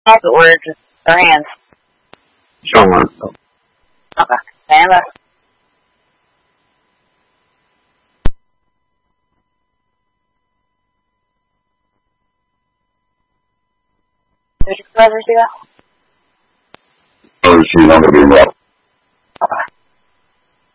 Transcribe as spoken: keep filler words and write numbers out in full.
But we're just our hands. Sure. Okay. Stand by. Did your supervisor see that? Oh, she's not going to be well.